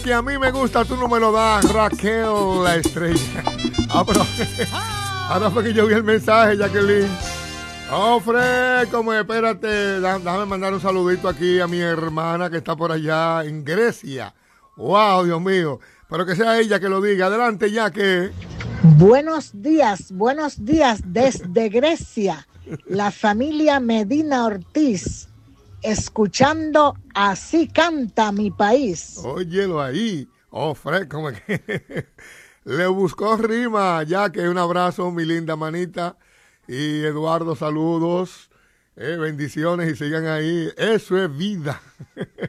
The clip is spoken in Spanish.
Que a mí me gusta, tú no me lo das, Raquel la estrella. Pero ahora fue que yo vi el mensaje, Jacqueline. Fred, como espérate, déjame mandar un saludito aquí a mi hermana que está por allá en Grecia. Wow, Dios mío. Pero que sea ella que lo diga. Adelante, ya que. Buenos días desde Grecia, la familia Medina Ortiz, escuchando Así Canta Mi País. Óyelo ahí. Fred, como que le buscó rima, ya que un abrazo, mi linda manita. Y Eduardo, saludos, bendiciones y sigan ahí. Eso es vida.